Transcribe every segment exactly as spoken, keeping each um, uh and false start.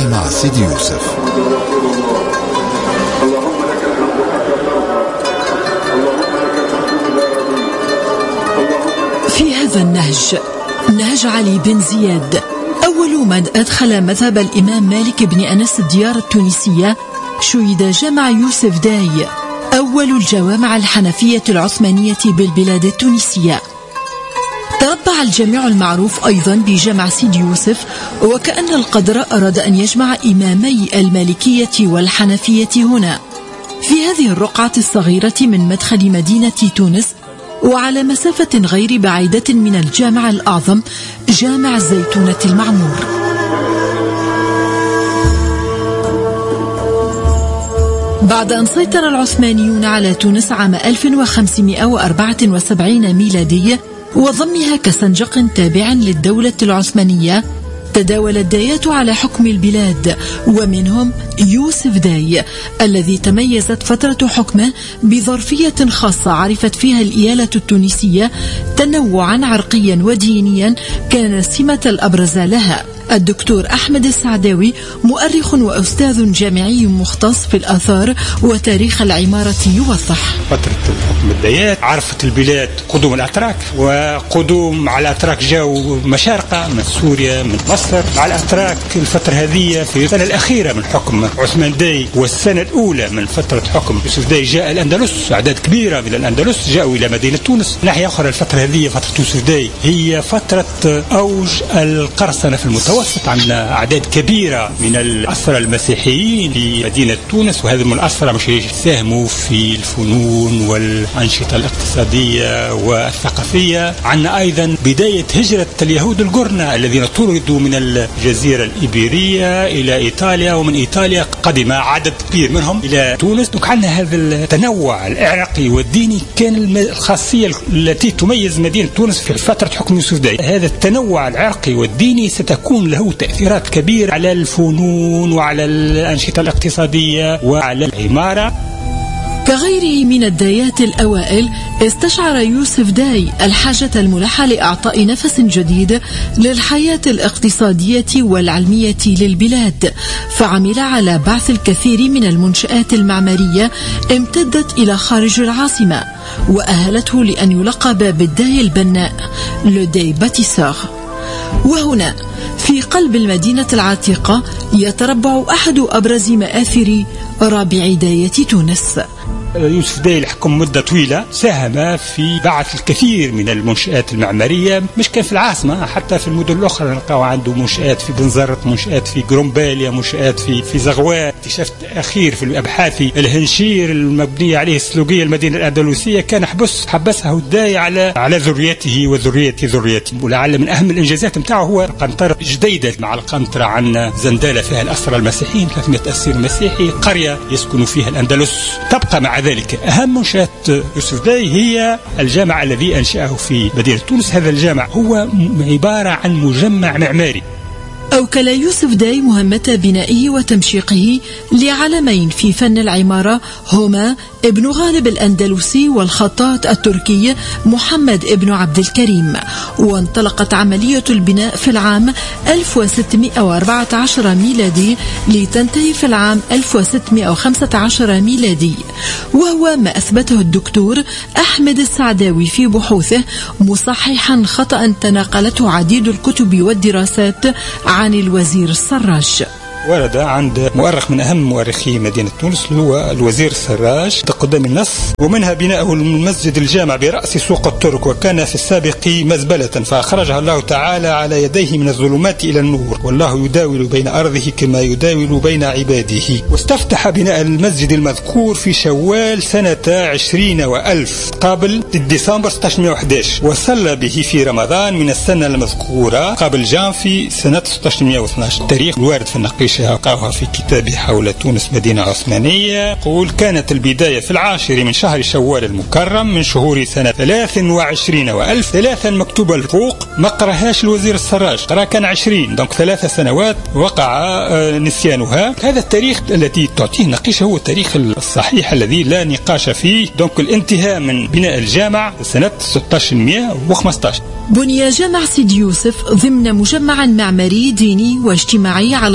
جامع سيدي يوسف. في هذا النهج، نهج علي بن زياد، أول من أدخل مذهب الإمام مالك بن أنس الديار التونسية، شيد جامع يوسف داي، أول الجوامع الحنفية العثمانية بالبلاد التونسية. تربع الجامع المعروف أيضا بجامع سيدي يوسف، وكأن القدر أراد أن يجمع إمامي المالكية والحنفية هنا في هذه الرقعة الصغيرة من مدخل مدينة تونس، وعلى مسافة غير بعيدة من الجامع الأعظم جامع الزيتونة المعمور. بعد أن سيطر العثمانيون على تونس عام ألف وخمسمائة وأربعة وسبعين ميلادي وضمها كسنجق تابع للدولة العثمانية، تداول الدايات على حكم البلاد، ومنهم يوسف داي الذي تميزت فترة حكمه بظرفية خاصة عرفت فيها الإيالة التونسية تنوعا عرقيا ودينيا كان سمة الأبرز لها. الدكتور أحمد السعداوي مؤرخ وأستاذ جامعي مختص في الآثار وتاريخ العمارة يوضح: فترة الحكم الدايات عرفت البلاد قدوم الأتراك، وقدوم على الأتراك جاءوا مشارقة من سوريا من مصر على الأتراك. الفترة هذه في السنة الأخيرة من حكم عثمان داي والسنة الأولى من فترة حكم يوسف داي جاء الأندلس، أعداد كبيرة من الأندلس جاءوا إلى مدينة تونس. ناحية أخرى الفترة هذه فترة يوسف داي هي فترة أوج القرصنة في المتوسط، عندنا أعداد كبيرة من الأسرى المسيحيين في مدينة تونس، وهذه من الأسرى مش يساهموا في الفنون والأنشطة الاقتصادية والثقافية. عندنا أيضا بداية هجرة اليهود القرنة الذين طردوا من الجزيرة الإيبيرية إلى إيطاليا، ومن إيطاليا قدم عدد كبير منهم إلى تونس. عندنا هذا التنوع العرقي والديني كان الخاصية التي تميز مدينة تونس في فترة حكم يوسف داي. هذا التنوع العرقي والديني ستكون له تأثيرات كبيرة على الفنون وعلى الأنشطة الاقتصادية وعلى العمارة. كغيره من الدايات الأوائل، استشعر يوسف داي الحاجة الملحة لإعطاء نفس جديد للحياة الاقتصادية والعلمية للبلاد، فعمل على بعث الكثير من المنشآت المعمارية امتدت إلى خارج العاصمة، وأهلته لأن يلقب بالداي البناء لو داي باتيسور. وهنا في قلب المدينة العتيقة يتربع أحد أبرز مآثر رابع داية تونس. يوسف داي حكم مدة طويلة، ساهم في بعث الكثير من المنشآت المعمارية، مش كان في العاصمة، حتى في المدن الأخرى نلقاو عنده منشآت في بنزرت، منشآت في جرومباليا، منشآت في في زغوان. اكتشفت أخير في الأبحاث الهنشير المبنية عليه السلوقية المدينة الأندلسية كان حبس حبسها داي على على ذريته وذرية ذريته. ولعل من أهم الإنجازات متاعه هو قنطرة جديدة مع القنطرة عن زندالة فيها الأسرى المسيحيين، ثلاثمائة أسير مسيحي، قرية يسكن فيها الأندلس. تبقى مع ذلك أهم منشأة يوسف داي هي الجامع الذي أنشأه في مدينة تونس. هذا الجامع هو عبارة عن مجمع معماري. أوكل يوسف داي مهمة بنائه وتمشيقه لعلمين في فن العمارة هما ابن غالب الأندلسي والخطاط التركي محمد ابن عبد الكريم. وانطلقت عملية البناء في العام ألف وستمائة وأربعة عشر ميلادي لتنتهي في العام ألف وستمائة وخمسة عشر ميلادي، وهو ما أثبته الدكتور أحمد السعداوي في بحوثه، مصححا خطأ تناقلته عديد الكتب والدراسات عن الوزير السراج. ورد عند مؤرخ من أهم مؤرخي مدينة تونس هو الوزير السراج قدام النص: ومنها بناؤه المسجد الجامع برأس سوق الترك، وكان في السابق مزبلة فأخرجها الله تعالى على يديه من الظلمات إلى النور، والله يداول بين أرضه كما يداول بين عباده. واستفتح بناء المسجد المذكور في شوال سنة عشرين وألف قبل ديسمبر ستة عشر وأحد عشر، وصلى به في رمضان من السنة المذكورة قبل جانفي سنة ستة عشر واثني عشر. التاريخ الوارد في النقيش لقاها في كتابه حول تونس مدينة عثمانية. قول: كانت البداية في العاشر من شهر شوال المكرم من شهور سنة ثلاث وعشرين وألف. ثلاثا مكتوبة الفوق ما قراهاش الوزير السراج، قرأ كان عشرين، دونك ثلاث سنوات وقع نسيانها. هذا التاريخ الذي تعطيه النقيشة هو التاريخ الصحيح الذي لا نقاش فيه. دونك الانتهاء من بناء الجامع سنة ستة عشر وخمسة عشر. بني جامع سيدي يوسف ضمن مجمع معماري ديني واجتماعي على النمط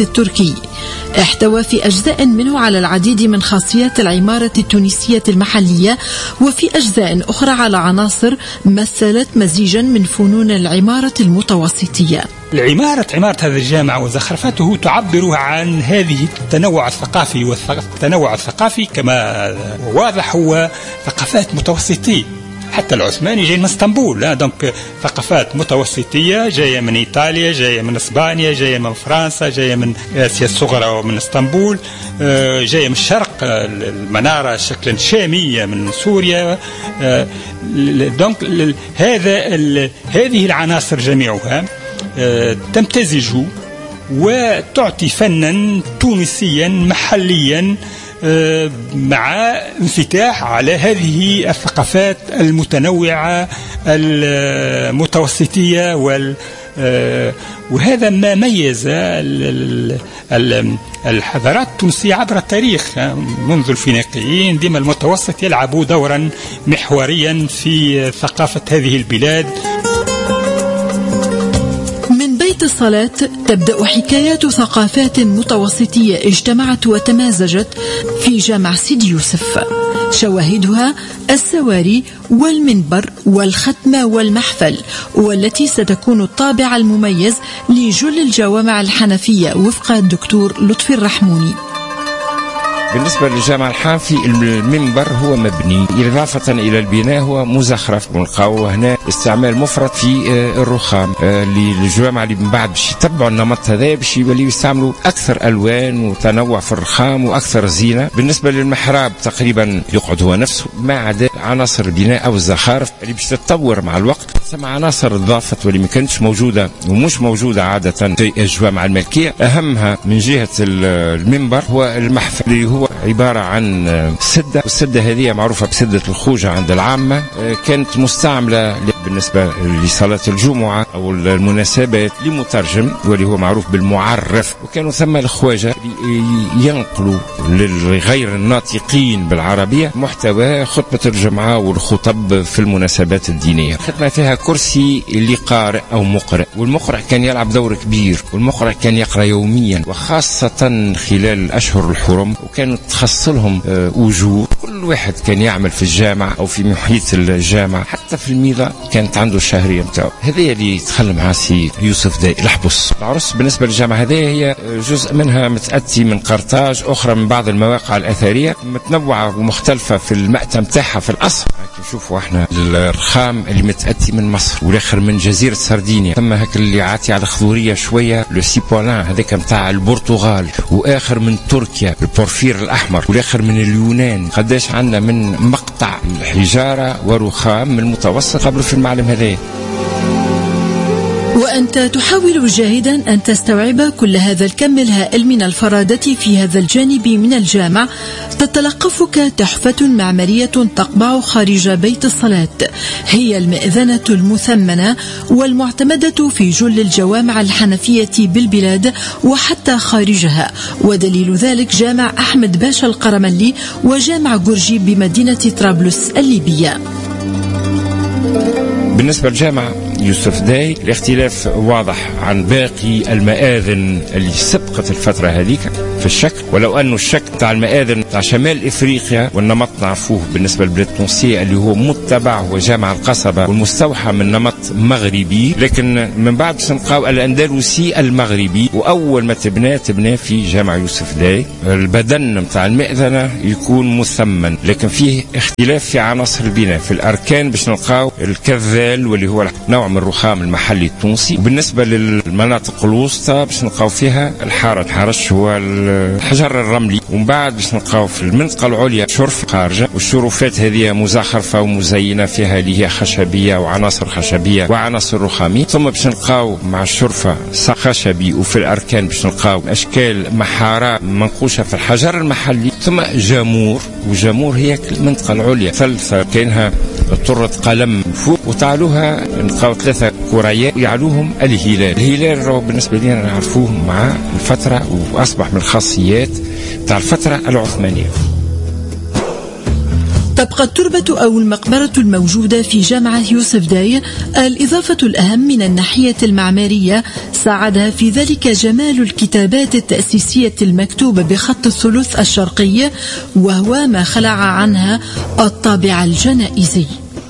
التركي. احتوى في أجزاء منه على العديد من خاصيات العمارة التونسية المحلية، وفي أجزاء أخرى على عناصر مثلت مزيجا من فنون العمارة المتوسطية. العمارة عمارة هذا الجامع وزخرفته تعبر عن هذه التنوع الثقافي، والتنوع الثقافي كما واضح هو ثقافات متوسطية. حتى العثماني جاي من اسطنبول، لا دونك ثقافات متوسطية جاية من إيطاليا، جاية من إسبانيا، جاية من فرنسا، جاية من آسيا الصغرى ومن اسطنبول، جاية من الشرق، المنارة شكلا شامية من سوريا. دونك هذا هذه العناصر جميعها تمتزج وتعطي فنا تونسيا محليا مع انفتاح على هذه الثقافات المتنوعة المتوسطية، وهذا ما ميز الحضارات التونسية عبر التاريخ منذ الفينيقيين. ديما المتوسط يلعب دورا محوريا في ثقافة هذه البلاد. الصلاة تبدأ حكايات ثقافات متوسطية اجتمعت وتمازجت في جامع سيدي يوسف، شواهدها السواري والمنبر والختمة والمحفل، والتي ستكون الطابع المميز لجل الجوامع الحنفية وفق الدكتور لطفي الرحموني. بالنسبة للجامع الحنفي المنبر هو مبني، إضافة إلى البناء هو مزخرف، ونلقاو هنا استعمال مفرط في الرخام للجوامع اللي من بعد باش يتبعوا النمط هذا باش يوليو يستعملوا أكثر ألوان وتنوع في الرخام وأكثر زينة. بالنسبة للمحراب تقريبا يقعد هو نفسه، ما عدا عناصر البناء أو الزخارف اللي باش تتطور مع الوقت. ثم عناصر اضافت واللي ما كانتش موجودة ومش موجودة عادة في الجوامع الملكية. أهمها من جهة المنبر هو المحفل اللي هو عبارة عن سدة، والسدة هذه معروفة بسدة الخوجة عند العامة، كانت مستعملة بالنسبة لصلاة الجمعة أو المناسبات لمترجم واللي هو معروف بالمعرف، وكانوا ثم الخواجة ينقلوا للغير الناطقين بالعربية محتوى خطبة الجمعة والخطب في المناسبات الدينية. خدمة فيها كرسي لقارئ أو مقرئ، والمقرئ كان يلعب دور كبير، والمقرئ كان يقرأ يوميا وخاصة خلال الأشهر الحرم، وكانوا تخصلهم وجوه. كل واحد كان يعمل في الجامع أو في محيط الجامع، حتى في الميضة كانت عنده الشهرية متاعه. هذه اللي تخلم معها سي يوسف داي الحبس. العرس بالنسبة للجامعة هذه هي جزء منها متأتي من قرطاج، أخرى من بعض المواقع الأثرية متنوعة ومختلفة في المأتم تاعها في الأصل. نشوفوا احنا الرخام اللي متأتي من مصر، والاخر من جزيرة سردينيا، ثم هاك اللي عاتي على خضورية شوية لو سيبولان هذاك متاع البرتغال، واخر من تركيا البورفير الأحمر، والاخر من اليونان. قداش عندنا من مقطع الحجارة ورخام من المتوسط قبل في المعلم هذا. وأنت تحاول جاهدا أن تستوعب كل هذا الكم الهائل من الفرادة في هذا الجانب من الجامع، تتلقفك تحفة معمارية تقبع خارج بيت الصلاة، هي المئذنة المثمنة والمعتمدة في جل الجوامع الحنفية بالبلاد وحتى خارجها، ودليل ذلك جامع أحمد باشا القرملي وجامع جورجي بمدينة طرابلس الليبية. بالنسبة للجامع يوسف داي الاختلاف واضح عن باقي المآذن اللي سبقت الفترة هذيك في الشكل، ولو أنه الشكل تاع المآذن تاع شمال إفريقيا والنمط نعرفوه بالنسبة للبلاد التونسية اللي هو متبع هو جامع القصبة والمستوحى من نمط مغربي، لكن من بعد سنلقاو الأندلسي المغربي، وأول ما تبنى تبنى في جامع يوسف داي. البدن تاع المئذنة يكون مثمن، لكن فيه اختلاف في عناصر البناء. في الأركان باش نلقاو الكذال واللي هو نوع من الرخام المحلي التونسي، وبالنسبة للمناطق الوسطى باش نلقاو فيها الحارة الحرش هو الحجر الرملي، ومن بعد باش نلقاو في المنطقة العليا شرف خارجة، والشرفات هذه مزخرفة ومزينة فيها اللي هي خشبية وعناصر خشبية وعناصر رخامية. ثم باش نلقاو مع الشرفة سقف خشبي، وفي الأركان باش نلقاو أشكال محارة منقوشة في الحجر المحلي. ثم جامور، وجامور هي المنطقة العليا ثلثة كأنها طرة قلم فوق، وتعلوها نلقاو ثلاثة كريات يعلوهم الهلال. الهلال بالنسبة لنا نعرفوه مع الفترة وأصبح من الخاصيات تاع الفترة العثمانية. تبقى التربة أو المقبرة الموجودة في جامعة يوسف داي الإضافة الأهم من الناحية المعمارية، ساعدها في ذلك جمال الكتابات التأسيسية المكتوبة بخط الثلث الشرقي، وهو ما خلع عنها الطابع الجنائزي.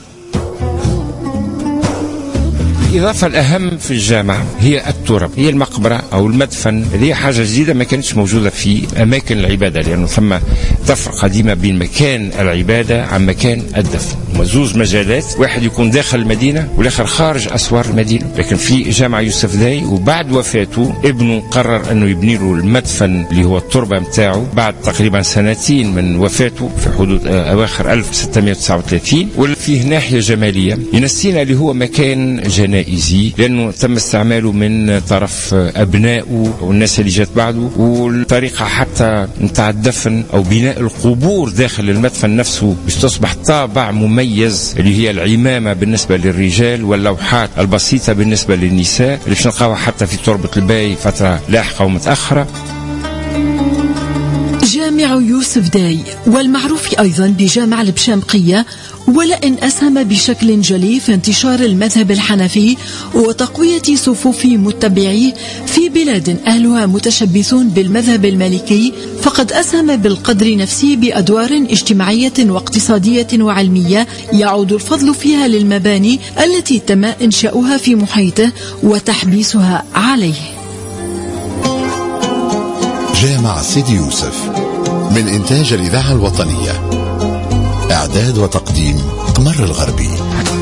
الإضافة الأهم في الجامعة هي التراب، هي المقبرة أو المدفن، هي حاجة جديدة ما كانتش موجودة في أماكن العبادة، لأنه ثم تفرقة ديما بين مكان العبادة عن مكان الدفن. زوز مجالات، واحد يكون داخل المدينة والآخر خارج أسوار المدينة. لكن في جامعة يوسف داي وبعد وفاته ابنه قرر أنه يبني له المدفن اللي هو التربة متاعه بعد تقريبا سنتين من وفاته في حدود أواخر ألف وستمائة وتسعة وثلاثين. وفيه ناحية جمالية ينسينا اللي هو مكان جنائزي، لأنه تم استعماله من طرف أبنائه والناس اللي جات بعده، والطريقة حتى نتاع الدفن أو بناء القبور داخل المدفن نفسه باش تصبح طابع مميز اللي هي العمامة بالنسبة للرجال واللوحات البسيطة بالنسبة للنساء اللي باش نلقاوها حتى في تربة الباي فترة لاحقة ومتأخرة. جامع يوسف داي والمعروف أيضا بجامع البشامقية، ولئن أسهم بشكل جلي في انتشار المذهب الحنفي وتقوية صفوف متبعيه في بلاد أهلها متشبثون بالمذهب المالكي، فقد أسهم بالقدر نفسه بأدوار اجتماعية واقتصادية وعلمية يعود الفضل فيها للمباني التي تم إنشاؤها في محيطه وتحبيسها عليه. جامع سيدي يوسف من إنتاج الإذاعة الوطنية، إعداد وتقديم قمر الغربي.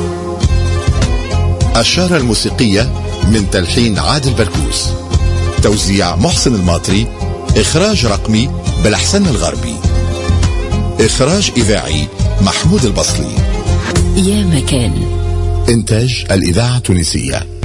الشارة الموسيقية من تلحين عادل بركوس، توزيع محسن الماطري، إخراج رقمي بالحسن الغربي، إخراج إذاعي محمود البصلي. يا مكان، إنتاج الإذاعة التونسية.